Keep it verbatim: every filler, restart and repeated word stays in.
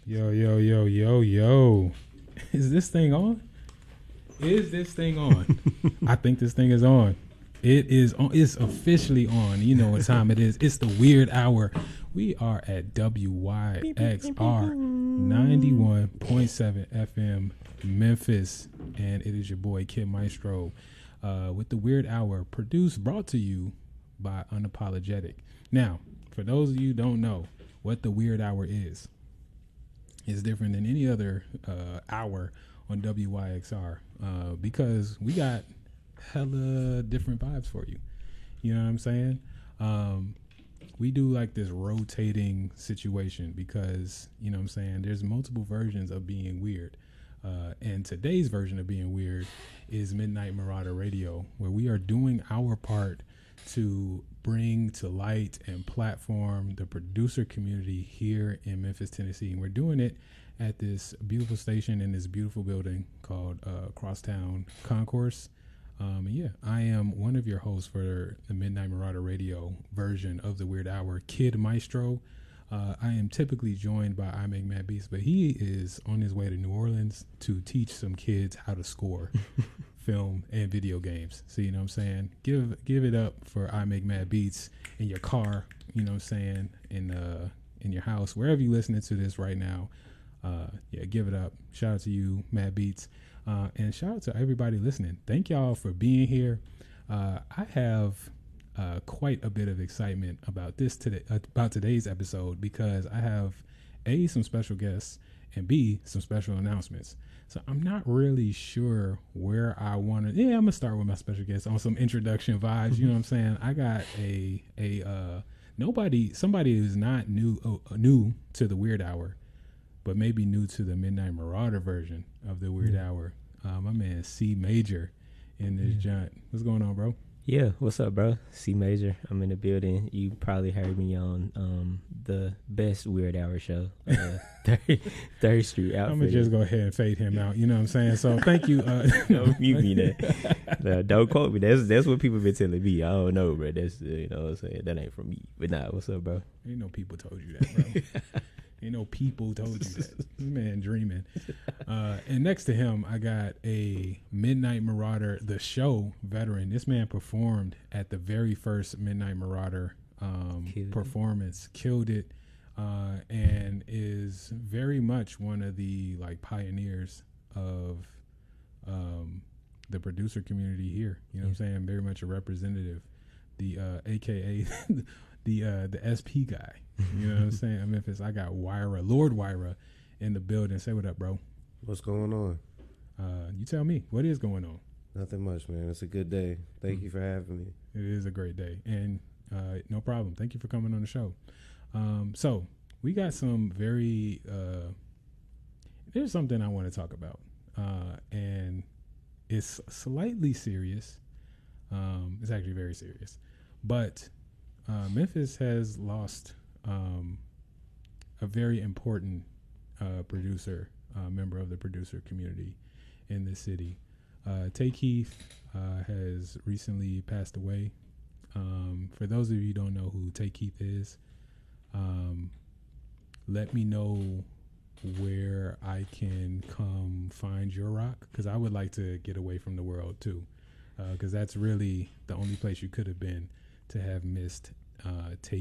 Yo, yo, yo, yo, yo. Is this thing on? Is this thing on? I think this thing is on. It is on. It's officially on. You know what time it is. It's the weird hour. We are at W Y X R ninety-one point seven F M Memphis. And it is your boy, Kid Maestro, uh, with the weird hour, produced, brought to you by Unapologetic. Now, for those of you who don't know what the weird hour is, it's different than any other uh, hour on W Y X R uh, because we got hella different vibes for you. You know what I'm saying? Um, we do like this rotating situation because, you know what I'm saying, there's multiple versions of being weird. Uh, and today's version of being weird is Midnight Marauder Radio, where we are doing our part to bring to light and platform the producer community here in Memphis, Tennessee. And we're doing it at this beautiful station in this beautiful building called uh, Crosstown Concourse. Um, and yeah, I am one of your hosts for the Midnight Marauder Radio version of the Weird Hour, Kid Maestro. Uh, I am typically joined by I Make Mad Beats, but he is on his way to New Orleans to teach some kids how to score film and video games. So, you know what I'm saying? Give give it up for I Make Mad Beats in your car, you know what I'm saying, in uh in your house, wherever you're listening to this right now. Uh, yeah, give it up. Shout out to you, Mad Beats. Uh, and shout out to everybody listening. Thank y'all for being here. Uh, I have uh, quite a bit of excitement about this today, about today's episode, because I have A, some special guests, and B, some special announcements. So I'm not really sure where I want to. Yeah, I'm gonna start with my special guest on some introduction vibes. You know what I'm saying? I got a a uh, nobody, somebody who's not new uh, new to the Weird Hour, but maybe new to the Midnight Marauder version of the Weird yeah. Hour. Uh, my man C Major in this yeah. joint. What's going on, bro? Yeah, what's up, bro? C Major. I'm in the building. You probably heard me on um, the best Weird Hour show, uh, third Street Outfit. I'm gonna just go ahead and fade him out. You know what I'm saying? So thank you. Uh, don't mute me that. No, don't quote me. That's that's what people been telling me. I don't know, bro. That's uh, you know what I'm saying. That ain't from me. But nah, what's up, bro? Ain't no people told you that, bro. Ain't no people told you that. This man dreaming. Uh, and next to him, I got a Midnight Marauder, the show veteran. This man performed at the very first Midnight Marauder um, Killed performance, it. killed it, uh, and is very much one of the like pioneers of um, the producer community here. You know yeah. what I'm saying? Very much a representative. The uh, A K A the uh, the S P guy. You know what I'm saying? I'm Memphis. I got Wyra, Lord Wyra, in the building. Say what up, bro. What's going on? Uh, you tell me. What is going on? Nothing much, man. It's a good day. Thank mm-hmm. you for having me. It is a great day. And uh, no problem. Thank you for coming on the show. Um, so we got some very, uh, there's something I want to talk about. Uh, and it's slightly serious. Um, it's actually very serious. But uh, Memphis has lost um, a very important uh, producer, uh, member of the producer community in this city. Uh, Tay Keith uh, has recently passed away. Um, for those of you who don't know who Tay Keith is, um, let me know where I can come find your rock, because I would like to get away from the world too, because uh, that's really the only place you could have been to have missed uh, Tay